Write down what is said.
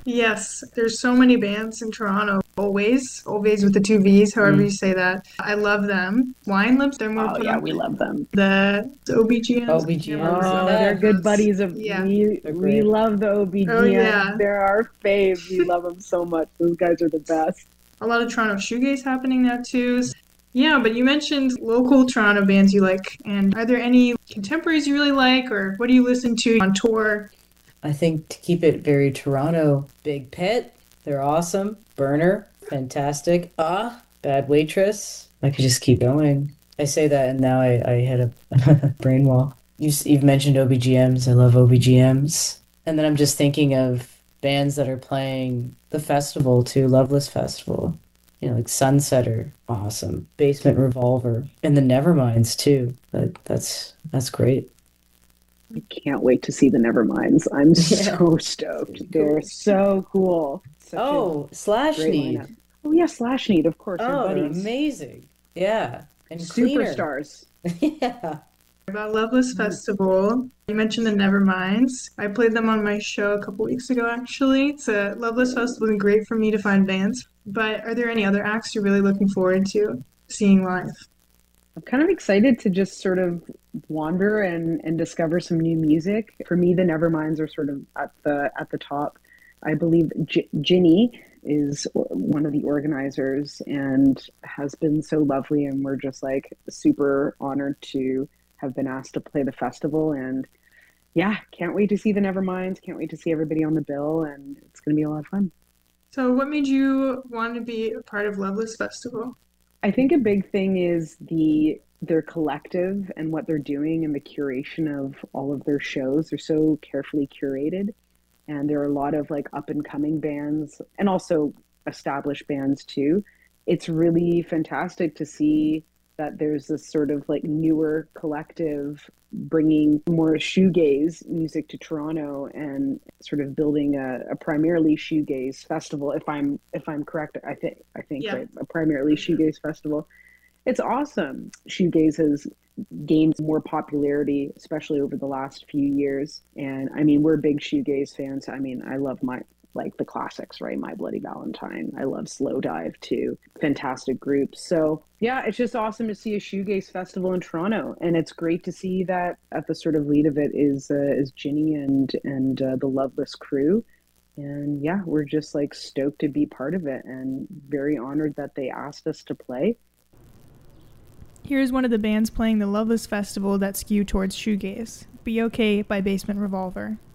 Yes, there's so many bands in Toronto. Always with the two V's, however you Mm. say that. I love them. Wine Lips, they're more Oh yeah, punk. we love them. The OBGMs, I've never OBGMs, really Oh, they're liked yeah, good those. buddies of Yeah. we. they're We great. love the Oh OBGMs. yeah. They're our faves. We love them so much. Those guys are the best. A lot of Toronto shoegaze happening now too. Yeah, but you mentioned local Toronto bands you like, and are there any contemporaries you really like, or what do you listen to on tour? I think to keep it very Toronto, Big Pit, they're awesome. Burner, fantastic. Bad Waitress. I could just keep going. I say that and now I hit a brain wall. You've mentioned OBGMs. I love OBGMs. And then I'm just thinking of bands that are playing the festival too, Loveless Festival. Like Sunsetter, awesome. Basement Revolver, and the Neverminds too. That's great. I can't wait to see the Neverminds. I'm Yeah. so stoked. They're so cool. Such a Oh, Slash great lineup. Need. Oh yeah, Slash Need, of course, our Oh, they're buddies. amazing. Yeah. And cleaner. Superstars. Yeah. About Loveless Festival, you mentioned the Neverminds. I played them on my show a couple weeks ago, actually. It's a Loveless Festival and great for me to find bands. But are there any other acts you're really looking forward to seeing live? I'm kind of excited to just sort of wander and discover some new music. For me, the Neverminds are sort of at the top. I believe Ginny is one of the organizers and has been so lovely, and we're just like super honored to have been asked to play the festival. And yeah, can't wait to see the Neverminds. Can't wait to see everybody on the bill, and it's going to be a lot of fun. So, what made you want to be a part of Loveless Festival? I think a big thing is their collective and what they're doing and the curation of all of their shows. They're so carefully curated, and there are a lot of like up and coming bands and also established bands too. It's really fantastic to see that there's this sort of like newer collective bringing more shoegaze music to Toronto and sort of building a primarily shoegaze festival. If I'm correct, I think Yeah, right, a primarily shoegaze festival. It's awesome. Shoegaze has gained more popularity, especially over the last few years. And I mean, we're big shoegaze fans. I mean, I love my like the classics, right? My Bloody Valentine. I love Slow Dive too. Fantastic groups. So yeah, it's just awesome to see a shoegaze festival in Toronto, and it's great to see that at the sort of lead of it is Ginny and the Loveless crew. And yeah, we're just like stoked to be part of it and very honored that they asked us to play. Here's one of the bands playing the Loveless Festival that skew towards shoegaze. Be Okay by Basement Revolver.